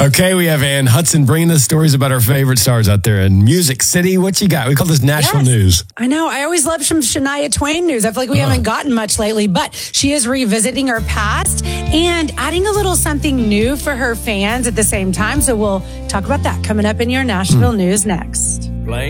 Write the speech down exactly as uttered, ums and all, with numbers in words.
Okay, we have Ann Hudson bringing us stories about our favorite stars out there in Music City. What you got? We call this national Yes. news. I know. I always love some Shania Twain news. I feel like we uh. haven't gotten much lately, but she is revisiting her past and adding a little something new for her fans at the same time. So we'll talk about that coming up in your Nashville mm. news next.